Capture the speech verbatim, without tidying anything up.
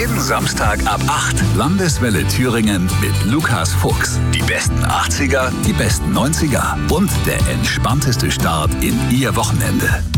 Jeden Samstag ab acht. Landeswelle Thüringen mit Lukas Fuchs. Die besten achtziger, die besten neunziger und der entspannteste Start in Ihr Wochenende.